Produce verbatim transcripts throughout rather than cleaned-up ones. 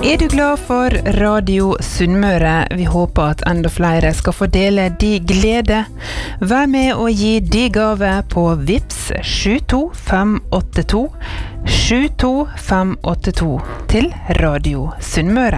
Er du glad for Radio Sunnmøre? Vi håper at enda flere skal få dele de glede. Vær med og gi de gave på Vips sju to fem åtte to sju to fem åtte to til Radio Sunnmøre.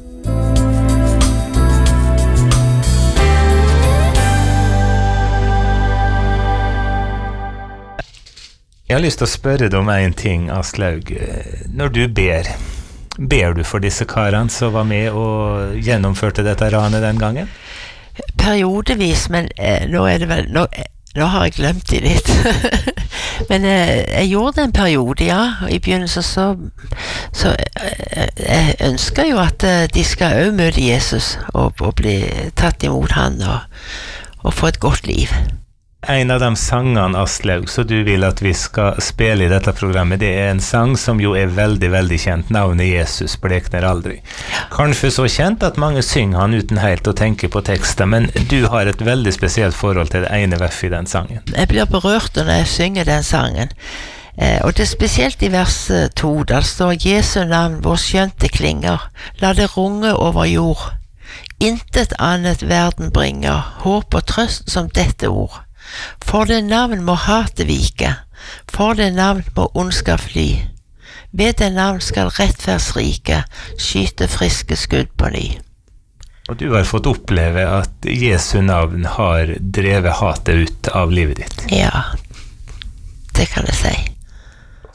Jeg har lyst til å spørre deg om en ting, Aslaug. Når du ber, ber du for disse karene som var med og gjennomførte dette ranet den gangen? Periodevis, men eh, nå er det vel, nå, nå har jeg glemt det litt. men eh, jeg gjorde det en periode, ja. I begynnelsen så, så eh, jeg ønsker jo at eh, de skal også møte Jesus og, og bli tatt imot han og, og få et godt liv. En av de sangene, Aslaug, så du vil at vi skal spille i dette programmet, det er en sang som jo er veldig, veldig kjent. Navnet Jesus blekner aldri. Kanskje så kjent at mange synger han uten helt å tenke på teksten, men du har et veldig spesielt forhold til det ene verset i den sangen. Jeg blir berørt når jeg synger den sangen. Eh, og det er spesielt i vers to, der står Jesu navn, hvor skjønte klinger, la det runge over jord. Intet annet verden bringer, håp og trøst som dette ord. For det navn må hatet vike, for det navn må ondskap fly. Ved det navn skal rettferdsrike skyte friske skudd på ny. Og du har fått oppleve at Jesu navn har drevet hatet ut av livet ditt. Ja, det kan jeg si.